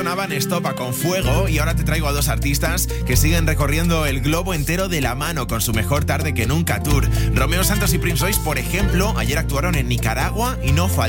sonaban Estopa con Fuego y ahora te traigo a dos artistas que siguen recorriendo el globo entero de la mano con su Mejor Tarde que Nunca Tour. Romeo Santos y Prince Royce, por ejemplo, ayer actuaron en Nicaragua y no faltaron